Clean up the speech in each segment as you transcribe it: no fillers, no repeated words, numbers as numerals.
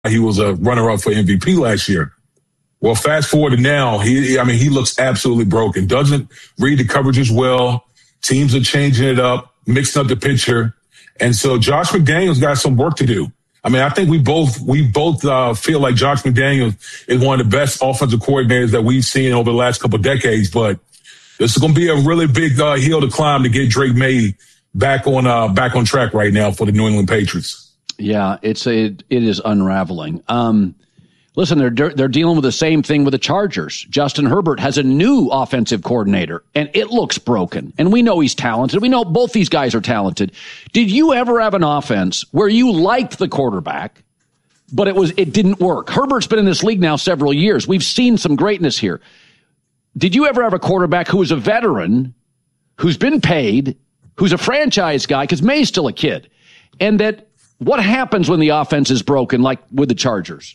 he was a runner-up for MVP last year. Well, fast forward to now, he looks absolutely broken. Doesn't read the coverages well. Teams are changing it up, mixing up the picture. And so Josh McDaniels got some work to do. I mean, I think we both feel like Josh McDaniels is one of the best offensive coordinators that we've seen over the last couple of decades. But this is going to be a really big hill to climb to get Drake May back on track right now for the New England Patriots. Yeah, it is unraveling. Listen, they're dealing with the same thing with the Chargers. Justin Herbert has a new offensive coordinator, and it looks broken. And we know he's talented. We know both these guys are talented. Did you ever have an offense where you liked the quarterback, but it didn't work? Herbert's been in this league now several years. We've seen some greatness here. Did you ever have a quarterback who was a veteran, who's been paid, who's a franchise guy, because May's still a kid, and that what happens when the offense is broken, like with the Chargers?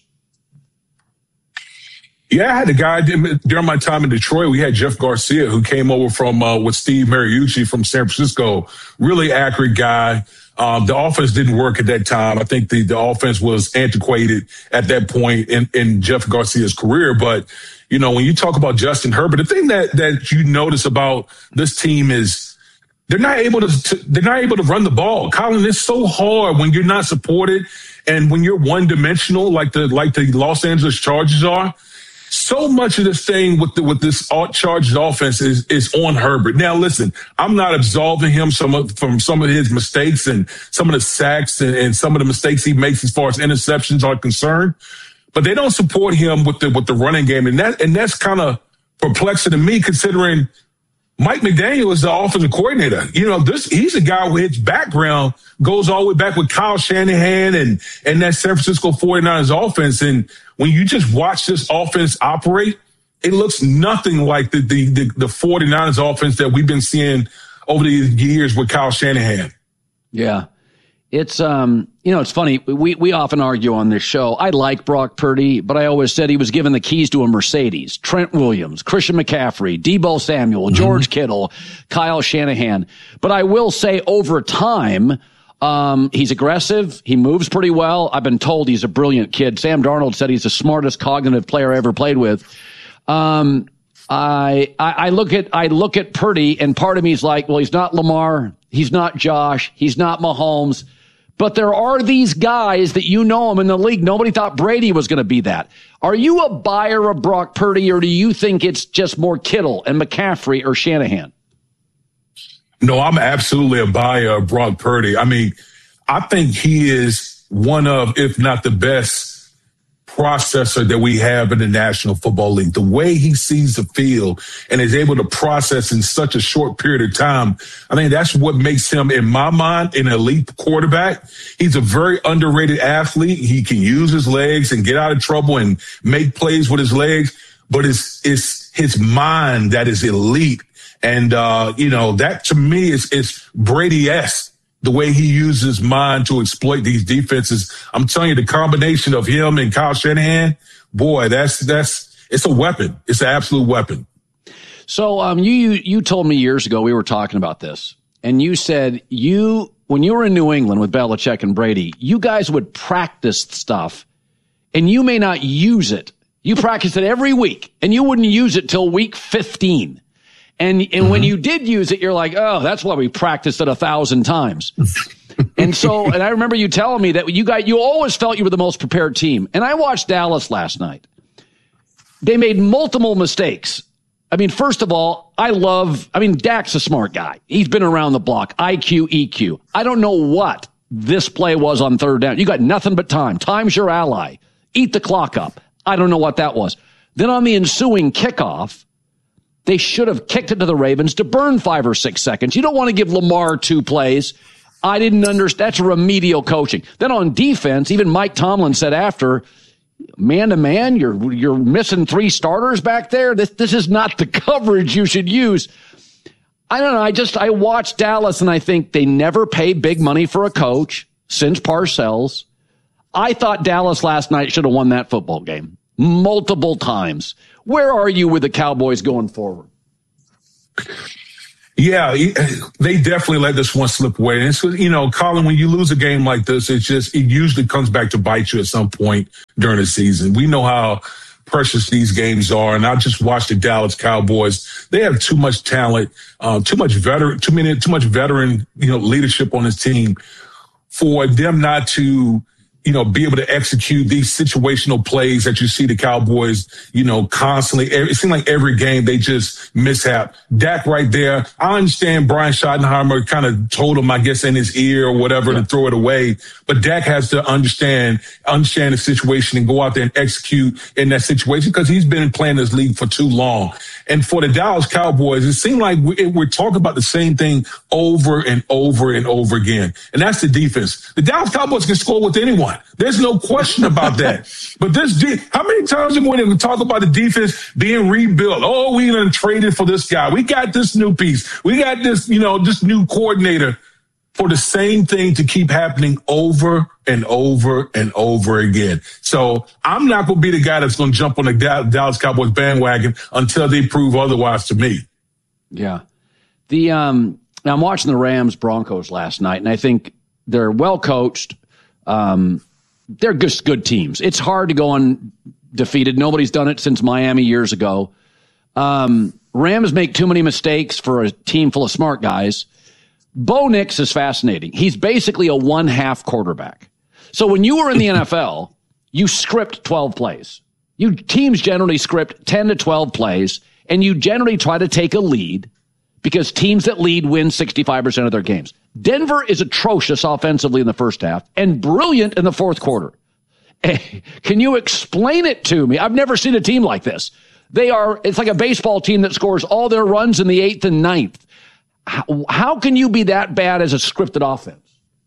Yeah, I had a guy during my time in Detroit. We had Jeff Garcia, who came over from with Steve Mariucci from San Francisco. Really accurate guy. The offense didn't work at that time. I think the offense was antiquated at that point in Jeff Garcia's career. But, you know, when you talk about Justin Herbert, the thing that you notice about this team is they're not able to run the ball. Colin, it's so hard when you're not supported and when you're one-dimensional like the Los Angeles Chargers are. So much of this thing with this Chargers offense is on Herbert. Now, listen, I'm not absolving him from some of his mistakes and some of the sacks and some of the mistakes he makes as far as interceptions are concerned, but they don't support him with the running game, and that's kind of perplexing to me, considering Mike McDaniel is the offensive coordinator. You know, he's a guy who his background goes all the way back with Kyle Shanahan and that San Francisco 49ers offense. And when you just watch this offense operate, it looks nothing like the 49ers offense that we've been seeing over the years with Kyle Shanahan. Yeah. It's, it's funny. We often argue on this show. I like Brock Purdy, but I always said he was given the keys to a Mercedes. Trent Williams, Christian McCaffrey, Deebo Samuel, George Kittle, Kyle Shanahan. But I will say over time, he's aggressive. He moves pretty well. I've been told he's a brilliant kid. Sam Darnold said he's the smartest cognitive player I ever played with. I look at Purdy, and part of me is like, well, he's not Lamar. He's not Josh. He's not Mahomes. But there are these guys that you know him in the league. Nobody thought Brady was going to be that. Are you a buyer of Brock Purdy, or do you think it's just more Kittle and McCaffrey or Shanahan? No, I'm absolutely a buyer of Brock Purdy. I mean, I think he is one of, if not the best processor that we have in the National Football League. The way he sees the field and is able to process in such a short period of time, I think that's what makes him, in my mind, an elite quarterback. He's a very underrated athlete. He can use his legs and get out of trouble and make plays with his legs, but it's his mind that is elite. And, that to me is Brady-esque. The way he uses his mind to exploit these defenses. I'm telling you, the combination of him and Kyle Shanahan, boy, it's a weapon. It's an absolute weapon. So, you told me years ago, we were talking about this, and you said when you were in New England with Belichick and Brady, you guys would practice stuff and you may not use it. You practice it every week and you wouldn't use it till week 15. And when you did use it, you're like, oh, that's why we practiced it 1,000 times. And I remember you telling me that you always felt you were the most prepared team. And I watched Dallas last night. They made multiple mistakes. I mean, first of all, Dak's a smart guy. He's been around the block. IQ, EQ. I don't know what this play was on third down. You got nothing but time. Time's your ally. Eat the clock up. I don't know what that was. Then on the ensuing kickoff, they should have kicked it to the Ravens to burn 5 or 6 seconds. You don't want to give Lamar 2 plays. I didn't understand. That's remedial coaching. Then on defense, even Mike Tomlin said after, man to man, you're missing 3 starters back there. This is not the coverage you should use. I don't know. I watched Dallas and I think they never pay big money for a coach since Parcells. I thought Dallas last night should have won that football game multiple times. Where are you with the Cowboys going forward? Yeah, they definitely let this one slip away. And so, Colin, when you lose a game like this, it usually comes back to bite you at some point during the season. We know how precious these games are. And I just watched the Dallas Cowboys. They have too much talent, too much veteran, leadership on this team for them not to, be able to execute these situational plays that you see the Cowboys, constantly. It seems like every game they just mishap. Dak right there. I understand Brian Schottenheimer kind of told him, I guess, in his ear or whatever to throw it away. But Dak has to understand the situation and go out there and execute in that situation because he's been playing this league for too long. And for the Dallas Cowboys, it seemed like we're talking about the same thing over and over and over again. And that's the defense. The Dallas Cowboys can score with anyone. There's no question about that. But how many times are we going to talk about the defense being rebuilt? Oh, we done traded for this guy. We got this new piece. We got this, this new coordinator, for the same thing to keep happening over and over and over again. So I'm not going to be the guy that's going to jump on the Dallas Cowboys bandwagon until they prove otherwise to me. Yeah. Now I'm watching the Rams Broncos last night, and I think they're well coached. They're just good teams. It's hard to go undefeated. Nobody's done it since Miami years ago. Rams make too many mistakes for a team full of smart guys. Bo Nix is fascinating. He's basically a one-half quarterback. So when you were in the NFL, you script 12 plays. Teams generally script 10 to 12 plays, and you generally try to take a lead because teams that lead win 65% of their games. Denver is atrocious offensively in the first half and brilliant in the fourth quarter. Can you explain it to me? I've never seen a team like this. It's like a baseball team that scores all their runs in the 8th and 9th. How can you be that bad as a scripted offense?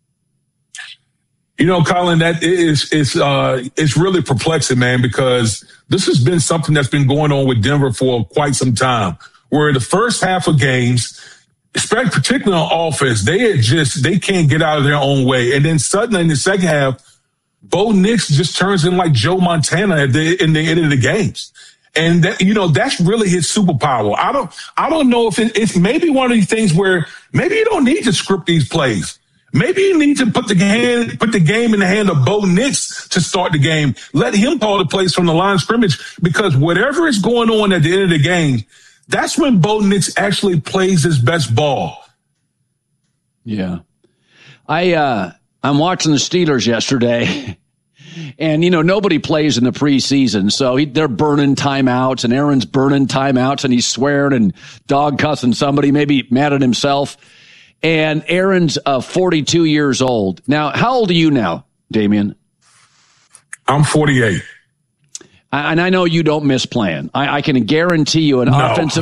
Colin, that it's really perplexing, man, because this has been something that's been going on with Denver for quite some time, where the first half of games, particularly on offense, they can't get out of their own way. And then suddenly in the second half, Bo Nix just turns in like Joe Montana in the end of the games. And that, that's really his superpower. I don't know if it's maybe one of these things where maybe you don't need to script these plays. Maybe you need to put the game in the hand of Bo Nix to start the game. Let him call the plays from the line of scrimmage, because whatever is going on at the end of the game, that's when Bo Nix actually plays his best ball. Yeah. I'm watching the Steelers yesterday. And, nobody plays in the preseason, so they're burning timeouts, and Aaron's burning timeouts, and he's swearing and dog cussing somebody, maybe mad at himself. And Aaron's 42 years old. Now, how old are you now, Damian? I'm 48. And I know you don't miss playing. I can guarantee you an offensive.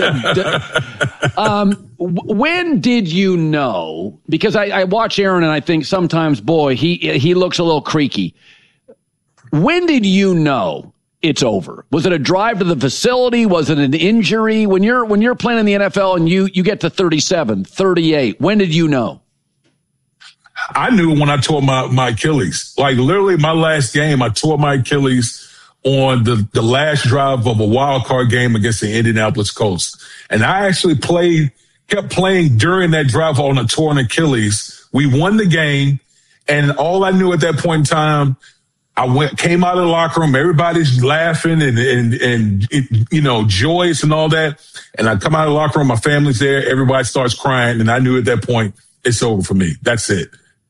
When did you know? Because I watch Aaron and I think sometimes, boy, he looks a little creaky. When did you know it's over? Was it a drive to the facility? Was it an injury? When you're playing in the NFL and you get to 37, 38, when did you know? I knew when I tore my Achilles. Like literally my last game, I tore my Achilles on the last drive of a wild card game against the Indianapolis Colts. And I actually kept playing during that drive on a torn Achilles. We won the game, and all I knew at that point in time, came out of the locker room, everybody's laughing and joyous and all that. And I come out of the locker room, my family's there, everybody starts crying, and I knew at that point, it's over for me. That's it.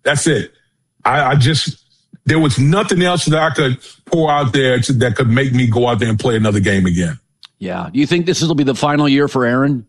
There was nothing else that I could pour out there that could make me go out there and play another game again. Yeah. Do you think this will be the final year for Aaron?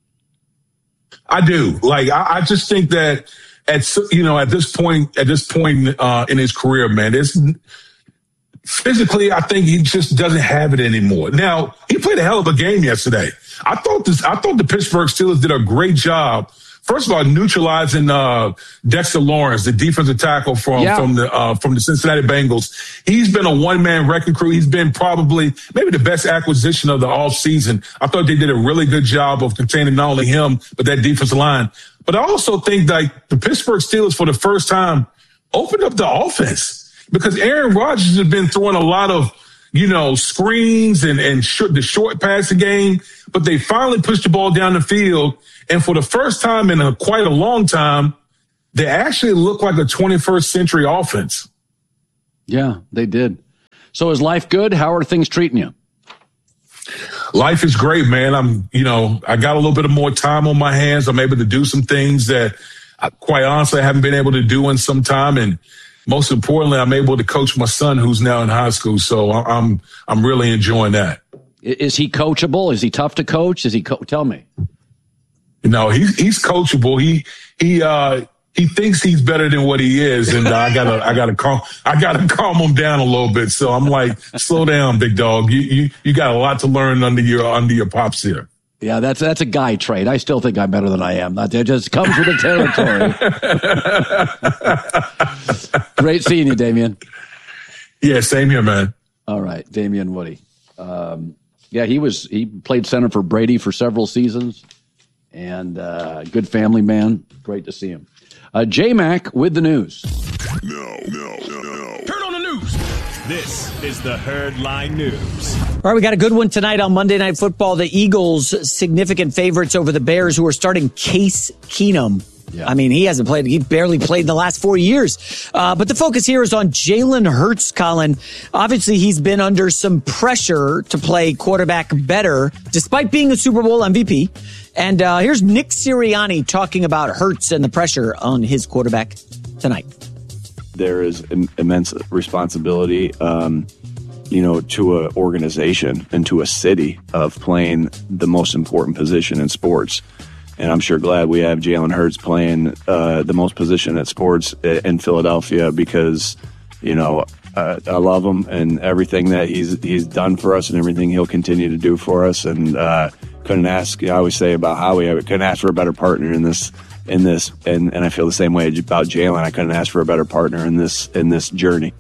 I do. Like, I just think that at this point in his career, man, physically, I think he just doesn't have it anymore. Now, he played a hell of a game yesterday. I thought the Pittsburgh Steelers did a great job. First of all, neutralizing Dexter Lawrence, the defensive tackle from the Cincinnati Bengals. He's been a one-man wrecking crew. He's been probably maybe the best acquisition of the offseason. I thought they did a really good job of containing not only him, but that defensive line. But I also think that the Pittsburgh Steelers, for the first time, opened up the offense, because Aaron Rodgers has been throwing a lot of screens and the short passing game, but they finally pushed the ball down the field. And for the first time in quite a long time, they actually look like a 21st century offense. Yeah, they did. So is life good? How are things treating you? Life is great, man. I got a little bit of more time on my hands. I'm able to do some things that quite honestly I haven't been able to do in some time. And most importantly, I'm able to coach my son who's now in high school. So I'm really enjoying that. Is he coachable? Is he tough to coach? Tell me. No, he's coachable. He thinks he's better than what he is, and I gotta calm him down a little bit. So I'm like, slow down, big dog. You got a lot to learn under your pops here. Yeah, that's a guy trait. I still think I'm better than I am. That just comes with the territory. Great seeing you, Damian. Yeah, same here, man. All right, Damian Woody. He played center for Brady for several seasons, and good family man. Great to see him. J-Mac with the news. No. Turn on the news. This is the Herdline News. All right, we got a good one tonight on Monday Night Football. The Eagles, significant favorites over the Bears, who are starting Case Keenum. Yeah. I mean, he hasn't played. He barely played in the last 4 years. But the focus here is on Jalen Hurts, Colin. Obviously, he's been under some pressure to play quarterback better, despite being a Super Bowl MVP. And here's Nick Sirianni talking about Hurts and the pressure on his quarterback tonight. There is immense responsibility, to an organization and to a city of playing the most important position in sports. And I'm sure glad we have Jalen Hurts playing the most position at sports in Philadelphia because, I love him and everything that he's done for us and everything he'll continue to do for us. And couldn't ask. I always say about Howie, I couldn't ask for a better partner in this. And I feel the same way about Jalen. I couldn't ask for a better partner in this journey.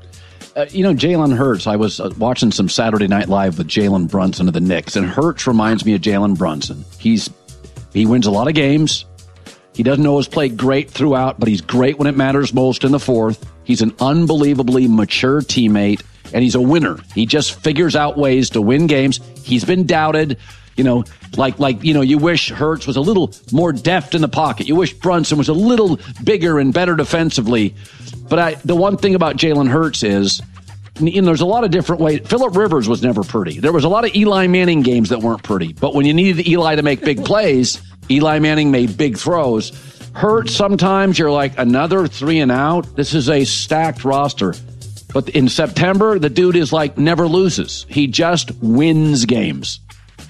Jalen Hurts, I was watching some Saturday Night Live with Jalen Brunson of the Knicks, and Hurts reminds me of Jalen Brunson. He wins a lot of games. He doesn't always play great throughout, but he's great when it matters most in the fourth. He's an unbelievably mature teammate, and he's a winner. He just figures out ways to win games. He's been doubted. You wish Hurts was a little more deft in the pocket. You wish Brunson was a little bigger and better defensively. But the one thing about Jalen Hurts is, there's a lot of different ways. Phillip Rivers was never pretty. There was a lot of Eli Manning games that weren't pretty. But when you needed Eli to make big plays, Eli Manning made big throws. Hurts, sometimes you're like, another 3 and out? This is a stacked roster. But in September, the dude is like never loses. He just wins games.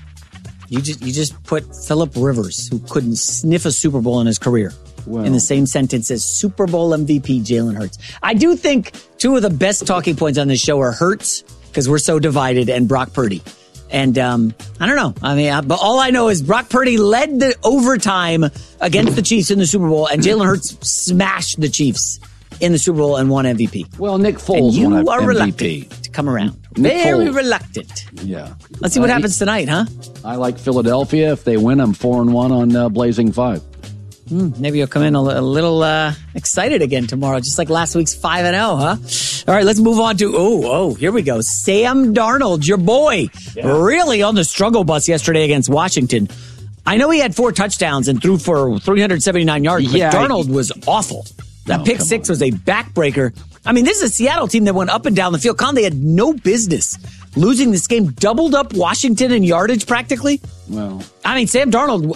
You just put Phillip Rivers, who couldn't sniff a Super Bowl in his career, in the same sentence as Super Bowl MVP Jalen Hurts. I do think two of the best talking points on this show are Hurts, because we're so divided, and Brock Purdy. And I don't know. But all I know is Brock Purdy led the overtime against the Chiefs in the Super Bowl, and Jalen Hurts smashed the Chiefs in the Super Bowl and won MVP. Well, Nick Foles won MVP. You are reluctant to come around. Very reluctant. Yeah. Let's see what happens tonight, huh? I like Philadelphia. If they win, I'm 4-1 on Blazing 5. Maybe you'll come in a little excited again tomorrow, just like last week's 5-0, huh? All right, let's move on to, here we go. Sam Darnold, your boy, really on the struggle bus yesterday against Washington. I know he had 4 touchdowns and threw for 379 yards, but Darnold was awful. That pick 6 was a backbreaker. I mean, this is a Seattle team that went up and down the field. Colin, they had no business losing this game. Doubled up Washington in yardage practically. Well, I mean, Sam Darnold,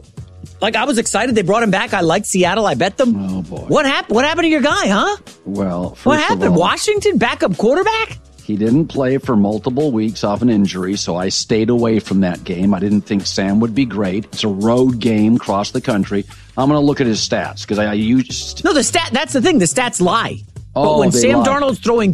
I was excited. They brought him back. I liked Seattle. I bet them. Oh, boy. What happened? What happened to your guy, huh? Well, what happened? Washington, backup quarterback? He didn't play for multiple weeks off an injury, so I stayed away from that game. I didn't think Sam would be great. It's a road game across the country. I'm going to look at his stats because that's the thing. The stats lie. But when Sam Darnold's throwing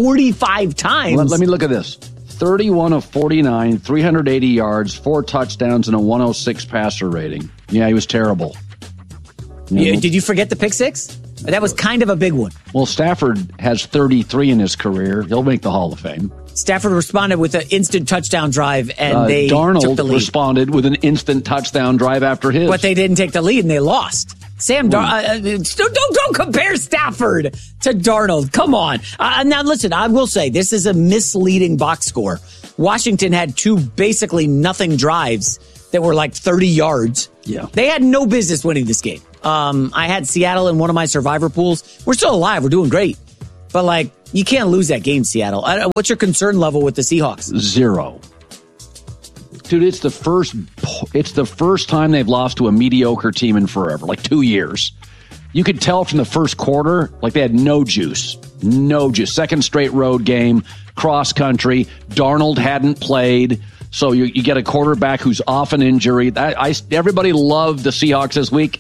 45 times. Let me look at this. 31 of 49, 380 yards, 4 touchdowns, and a 106 passer rating. Yeah, he was terrible. Yeah, did you forget the pick 6? That was kind of a big one. Well, Stafford has 33 in his career. He'll make the Hall of Fame. Stafford responded with an instant touchdown drive, and they took the lead. Darnold responded with an instant touchdown drive after his. But they didn't take the lead, and they lost. Sam Darnold, don't compare Stafford to Darnold. Come on. Now, listen, I will say this is a misleading box score. Washington had 2 basically nothing drives that were like 30 yards. Yeah. They had no business winning this game. I had Seattle in one of my survivor pools. We're still alive. We're doing great. But, like, you can't lose that game, Seattle. What's your concern level with the Seahawks? 0. Dude, it's the first time they've lost to a mediocre team in forever, like 2 years. You could tell from the first quarter, like they had no juice. No juice. Second straight road game, cross country. Darnold hadn't played. So you get a quarterback who's off an injury. Everybody loved the Seahawks this week.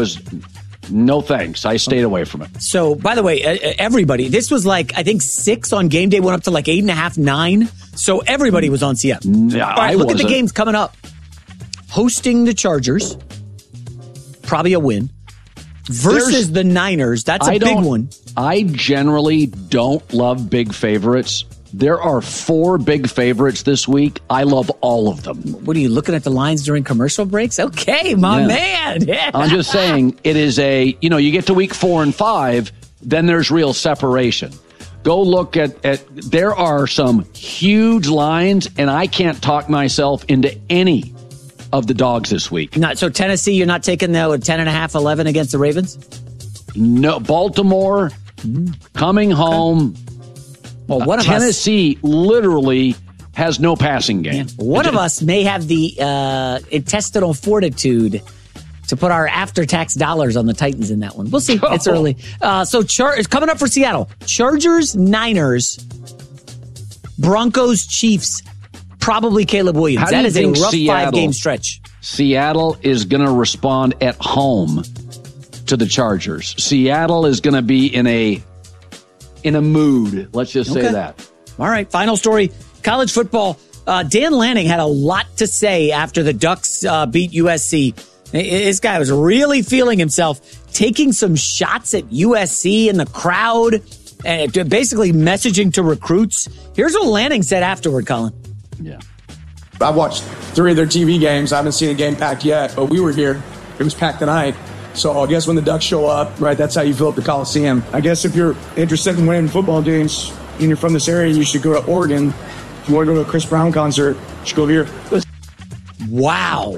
No thanks. I stayed away from it. So, by the way, everybody, this was like, I think 6 on game day, went up to like 8.5, 9. So everybody was on Seattle. Yeah, all right, look at the games coming up. Hosting the Chargers, probably a win. Versus the Niners, that's a big one. I generally don't love big favorites. There are 4 big favorites this week. I love all of them. What are you looking at the lines during commercial breaks? Okay, my man. Yeah. I'm just saying it is you get to week 4 and 5, then there's real separation. Go look at there are some huge lines, and I can't talk myself into any of the dogs this week. So Tennessee, you're not taking the 10.5, 11 against the Ravens? No, Baltimore coming home. Well, one of Tennessee literally has no passing game. Yeah. One of us may have the intestinal fortitude to put our after-tax dollars on the Titans in that one. We'll see. It's early. So it's coming up for Seattle. Chargers, Niners, Broncos, Chiefs, probably Caleb Williams. That is a rough 5-game stretch. Seattle is going to respond at home to the Chargers. Seattle is going to be in a mood. Let's just say that. All right. Final story. College football. Dan Lanning had a lot to say after the Ducks beat USC. This guy was really feeling himself, taking some shots at USC in the crowd, and basically messaging to recruits. Here's what Lanning said afterward, Colin. Yeah. I watched 3 of their TV games. I haven't seen a game packed yet, but we were here. It was packed tonight. So I guess when the Ducks show up, right, that's how you fill up the Coliseum. I guess if you're interested in winning football games and you're from this area, you should go to Oregon. If you want to go to a Chris Brown concert, you should go here. Wow.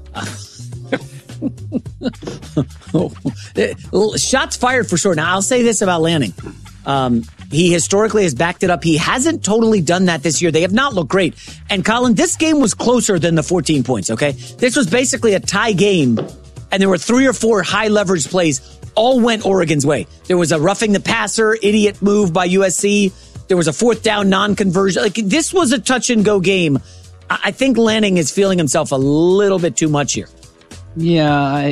Shots fired for sure. Now, I'll say this about Lanning. He historically has backed it up. He hasn't totally done that this year. They have not looked great. And Colin, this game was closer than the 14 points, okay? This was basically a tie game. And there were 3 or 4 high leverage plays, all went Oregon's way. There was a roughing the passer, idiot move by USC. There was a 4th down non-conversion. Like, this was a touch and go game. I think Lanning is feeling himself a little bit too much here. Yeah,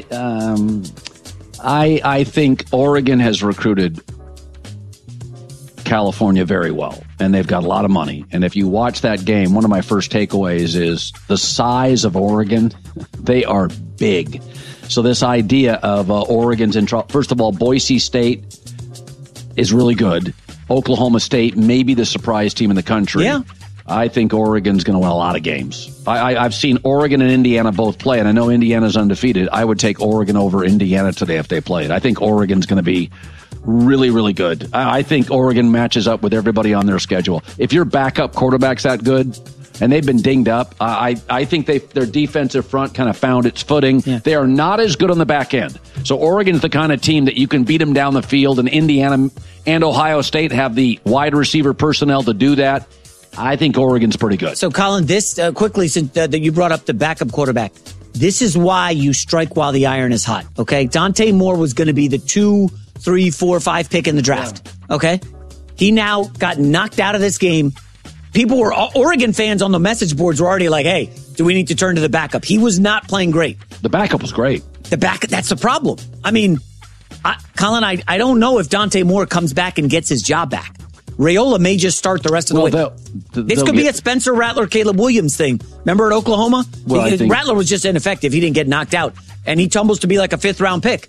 I think Oregon has recruited California very well, and they've got a lot of money. And if you watch that game, one of my first takeaways is the size of Oregon. They are big. So this idea of Oregon's in trouble. First of all, Boise State is really good. Oklahoma State may be the surprise team in the country. Yeah. I think Oregon's going to win a lot of games. I've seen Oregon and Indiana both play, and I know Indiana's undefeated. I would take Oregon over Indiana today if they played. I think Oregon's going to be really, really good. I think Oregon matches up with everybody on their schedule. If your backup quarterback's that good, and they've been dinged up, I think their defensive front kind of found its footing. Yeah. They are not as good on the back end. So Oregon's the kind of team that you can beat them down the field, and Indiana and Ohio State have the wide receiver personnel to do that. I think Oregon's pretty good. So, Colin, this quickly, since that you brought up the backup quarterback, this is why you strike while the iron is hot, okay? Dante Moore was going to be the 2, 3, 4, 5 pick in the draft, okay? He now got knocked out of this game. Oregon fans on the message boards were already like, hey, do we need to turn to the backup? He was not playing great. The backup was great. That's the problem. I mean, Colin, I don't know if Dante Moore comes back and gets his job back. Raiola may just start the rest of the way. This could be a Spencer Rattler, Caleb Williams thing. Remember at Oklahoma? Well, Rattler was just ineffective. He didn't get knocked out. And he tumbles to be like a 5th-round pick.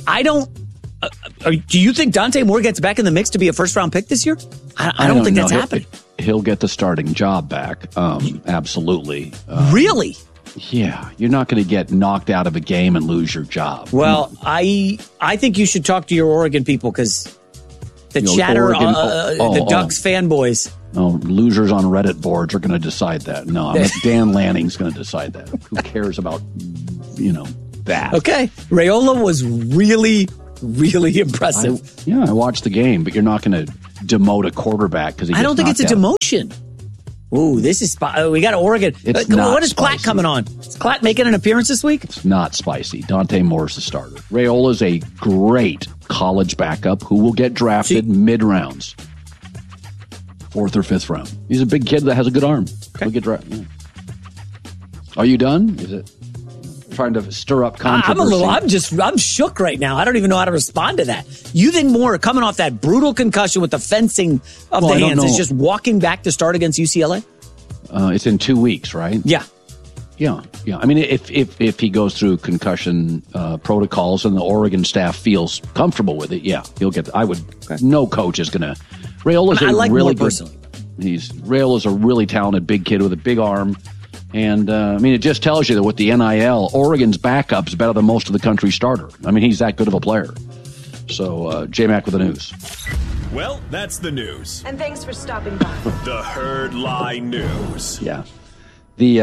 Do you think Dante Moore gets back in the mix to be a first-round pick this year? I don't think that's happening. He'll get the starting job back. Absolutely. Really? Yeah, you're not going to get knocked out of a game and lose your job. Well, I think you should talk to your Oregon people because the chatter, the Ducks fanboys. Oh, losers on Reddit boards are going to decide that. No, Dan Lanning's going to decide that. Who cares about, that? Okay. Raiola was really, really impressive. I watched the game, but you're not going to demote a quarterback because I don't think it's a demotion. Ooh, this is we got Oregon. What is Klatt coming on? Is Klatt making an appearance this week? It's not spicy. Dante Moore's the starter. Raiola's a great college backup who will get drafted mid-rounds. 4th or 5th round. He's a big kid that has a good arm. Okay. He'll get drafted. Yeah. Are you done? Is it trying to stir up controversy? I'm shook right now. I don't even know how to respond to that. You think Moore coming off that brutal concussion with the fencing of the hands is just walking back to start against UCLA? It's in 2 weeks, right? Yeah. Yeah. I mean, if he goes through concussion protocols and the Oregon staff feels comfortable with it, yeah, he'll get. No coach is going to. Raiola's really good. Personally. Raiola's a really talented big kid with a big arm. And, it just tells you that with the NIL, Oregon's backup's better than most of the country's starter. I mean, he's that good of a player. So, J-Mac with the news. Well, that's the news. And thanks for stopping by. The Herd Lie News. Yeah. The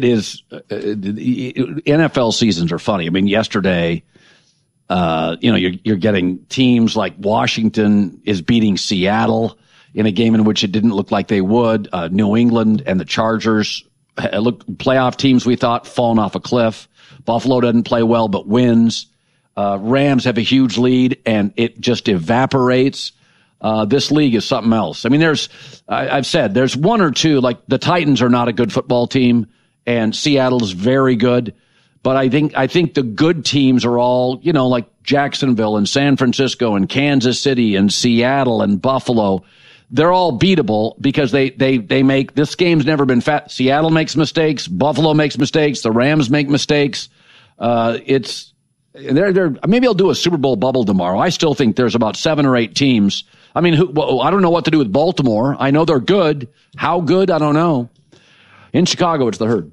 NFL seasons are funny. I mean, yesterday, you're getting teams like Washington is beating Seattle in a game in which it didn't look like they would. New England and the Chargers, playoff teams we thought falling off a cliff. Buffalo doesn't play well but wins. Rams have a huge lead and it just evaporates. This league is something else. I mean, I've said there's one or two, like the Titans are not a good football team and Seattle's very good. But I think the good teams are all, like Jacksonville and San Francisco and Kansas City and Seattle and Buffalo. They're all beatable because they make, this game's never been fat. Seattle makes mistakes. Buffalo makes mistakes. The Rams make mistakes. Maybe I'll do a Super Bowl bubble tomorrow. I still think there's about 7 or 8 teams. I mean, I don't know what to do with Baltimore. I know they're good. How good? I don't know. In Chicago, it's the Herd.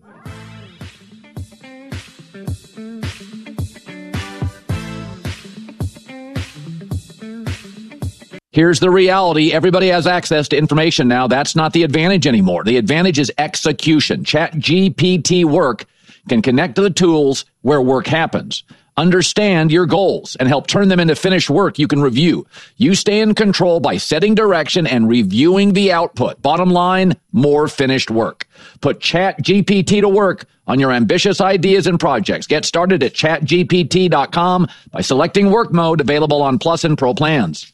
Here's the reality. Everybody has access to information now. That's not the advantage anymore. The advantage is execution. ChatGPT Work can connect to the tools where work happens. Understand your goals and help turn them into finished work you can review. You stay in control by setting direction and reviewing the output. Bottom line, more finished work. Put ChatGPT to work on your ambitious ideas and projects. Get started at chatgpt.com by selecting work mode, available on Plus and Pro plans.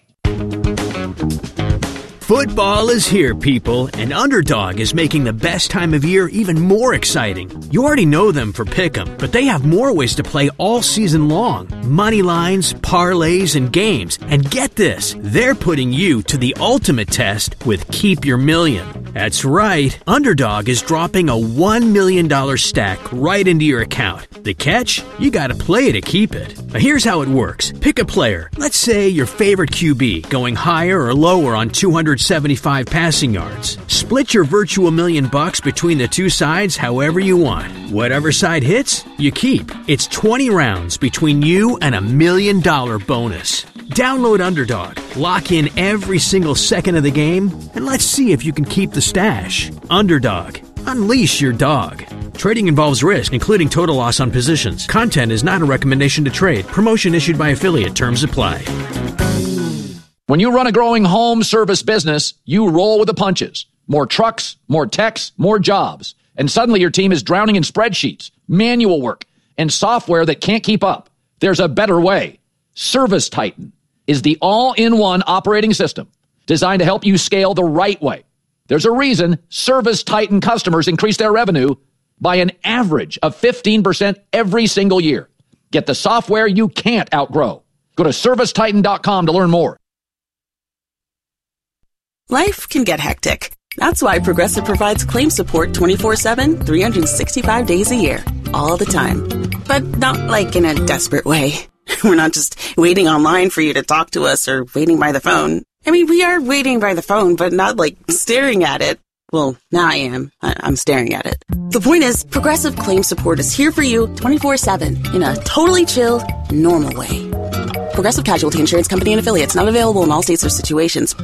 Football is here, people, and Underdog is making the best time of year even more exciting. You already know them for Pick'em, but they have more ways to play all season long. Money lines, parlays, and games. And get this, they're putting you to the ultimate test with Keep Your Million. That's right, Underdog is dropping a $1 million stack right into your account. The catch? You gotta play to keep it. Now here's how it works. Pick a player. Let's say your favorite QB, going higher or lower on 275 passing yards. Split your virtual $1 million between the two sides however you want. Whatever side hits, you keep. It's 20 rounds between you and $1 million bonus. Download Underdog, lock in every single second of the game, and let's see if you can keep the stash. Underdog. Unleash your dog. Trading involves risk, including total loss on positions. Content is not a recommendation to trade. Promotion issued by affiliate. Terms apply. When you run a growing home service business, you roll with the punches. More trucks, more techs, more jobs. And suddenly your team is drowning in spreadsheets, manual work, and software that can't keep up. There's a better way. Service Titan is the all-in-one operating system designed to help you scale the right way. There's a reason Service Titan customers increase their revenue by an average of 15% every single year. Get the software you can't outgrow. Go to ServiceTitan.com to learn more. Life can get hectic. That's why Progressive provides claim support 24/7, 365 days a year, all the time. But not like in a desperate way. We're not just waiting online for you to talk to us or waiting by the phone. I mean, we are waiting by the phone, but not like staring at it. Well, now I am. I'm staring at it. The point is, Progressive Claim Support is here for you 24/7 in a totally chill, normal way. Progressive Casualty Insurance Company and Affiliates, not available in all states or situations.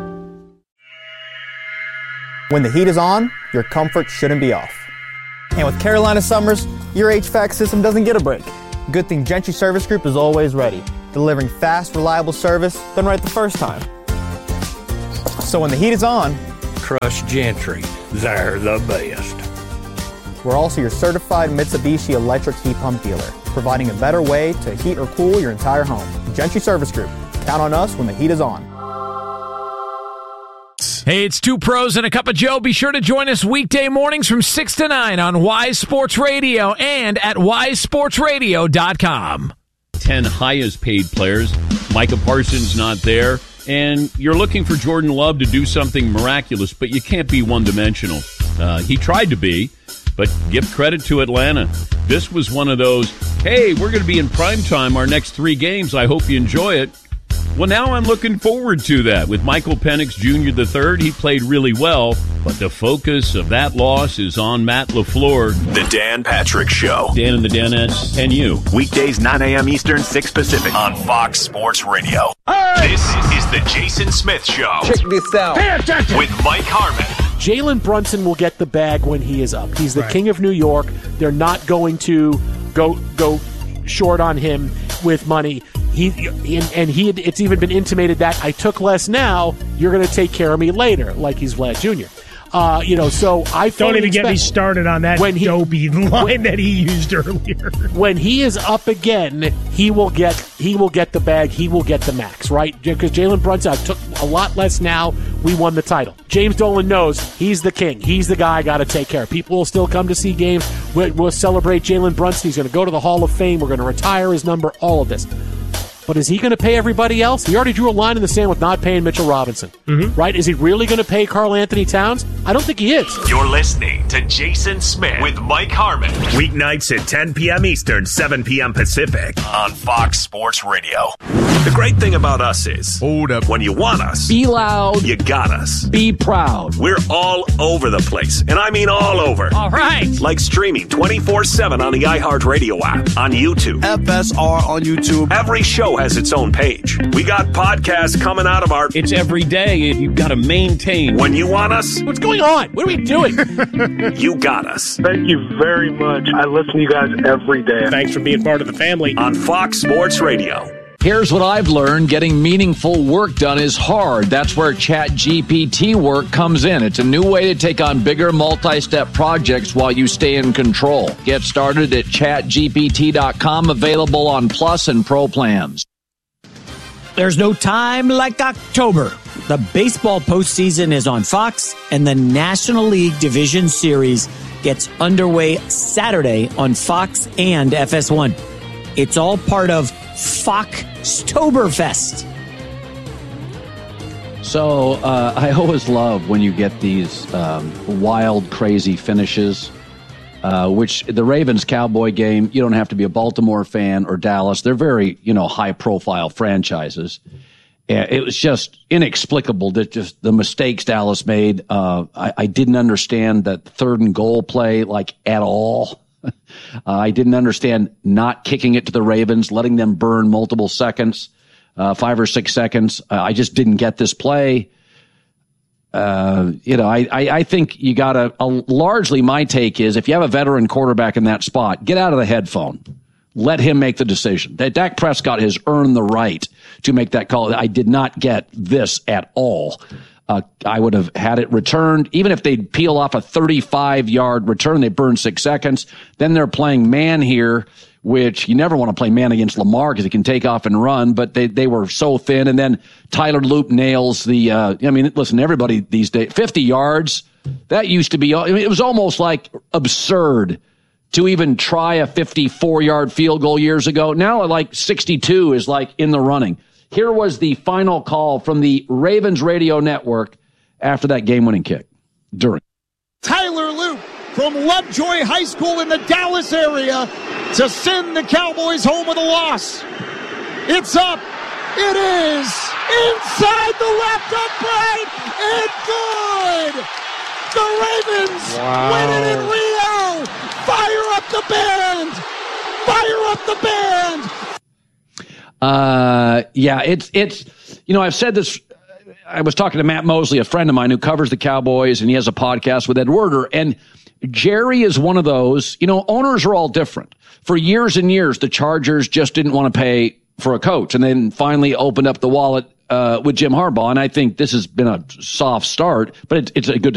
When the heat is on, your comfort shouldn't be off. And with Carolina summers, your HVAC system doesn't get a break. Good thing Gentry Service Group is always ready, delivering fast, reliable service done right the first time. So when the heat is on, trust Gentry. They're the best. We're also your certified Mitsubishi electric heat pump dealer, providing a better way to heat or cool your entire home. Gentry Service Group. Count on us when the heat is on. Hey, it's Two Pros and a Cup of Joe. Be sure to join us weekday mornings from 6 to 9 on Wise Sports Radio and at wisesportsradio.com. 10 highest paid players. Micah Parsons not there. And you're looking for Jordan Love to do something miraculous, but you can't be one-dimensional. He tried to be, but give credit to Atlanta. This was one of those, hey, we're going to be in primetime our next 3 games. I hope you enjoy it. Well, now I'm looking forward to that. With Michael Penix Jr. III, he played really well, but the focus of that loss is on Matt LaFleur. The Dan Patrick Show. Dan and the Danettes and you. Weekdays, 9 a.m. Eastern, 6 Pacific on Fox Sports Radio. Hey! This is the Jason Smith Show. Check this out. Pay attention. With Mike Harmon. Jalen Brunson will get the bag when he is up. He's the king of New York. They're not going to go short on him with money. It's even been intimated that I took less now, you're going to take care of me later, like he's Vlad Jr. So I don't even get me started on that dopey line that he used earlier. When he is up again, he will get the bag. He will get the max, right? Because Jalen Brunson, I took a lot less now. We won the title. James Dolan knows he's the king. He's the guy I got to take care of. People will still come to see games. We'll celebrate Jalen Brunson. He's going to go to the Hall of Fame. We're going to retire his number. All of this. But is he going to pay everybody else? He already drew a line in the sand with not paying Mitchell Robinson, right? Is he really going to pay Karl Anthony Towns? I don't think he is. You're listening to Jason Smith with Mike Harmon. Weeknights at 10 p.m. Eastern, 7 p.m. Pacific on Fox Sports Radio. The great thing about us is, hold up, when you want us, be loud, you got us. Be proud. We're all over the place, and I mean all over. All right. Like streaming 24/7 on the iHeartRadio app, on YouTube. FSR on YouTube. Every show has its own page. We got podcasts coming out of our... It's every day. You've got to maintain. When you want us... What's going on? What are we doing? You got us. Thank you very much. I listen to you guys every day. Thanks for being part of the family. On Fox Sports Radio. Here's what I've learned. Getting meaningful work done is hard. That's where ChatGPT work comes in. It's a new way to take on bigger multi-step projects while you stay in control. Get started at chatgpt.com, available on Plus and Pro plans. There's no time like October. The baseball postseason is on Fox, and the National League Division Series gets underway Saturday on Fox and FS1. It's all part of Foxtoberfest. So I always love when you get these wild, crazy finishes, which the Ravens-Cowboy game, you don't have to be a Baltimore fan or Dallas. They're very, high-profile franchises. It was just inexplicable that just the mistakes Dallas made. I didn't understand that 3rd and goal play, at all. I didn't understand not kicking it to the Ravens, letting them burn multiple seconds, 5 or 6 seconds. I just didn't get this play. I think you got to, largely my take is if you have a veteran quarterback in that spot, get out of the headphone. Let him make the decision. That Dak Prescott has earned the right to make that call. I did not get this at all. I would have had it returned. Even if they'd peel off a 35-yard return, they burn 6 seconds. Then they're playing man here, which you never want to play man against Lamar because he can take off and run, but they were so thin. And then Tyler Loop nails the, listen, everybody these days, 50 yards, that used to be, it was almost like absurd to even try a 54-yard field goal years ago. Now, 62 is in the running. Here was the final call from the Ravens radio network after that game-winning kick. Tyler Loop from Lovejoy High School in the Dallas area to send the Cowboys home with a loss. It's up. It is inside the left upright and good. The Ravens win it in Rio. Fire up the band. Fire up the band. Yeah, it's I've said this. I was talking to Matt Mosley, a friend of mine who covers the Cowboys, and he has a podcast with Ed Werder. And Jerry is one of those, owners are all different. For years and years, the Chargers just didn't want to pay for a coach, and then finally opened up the wallet with Jim Harbaugh. And I think this has been a soft start, but it's a good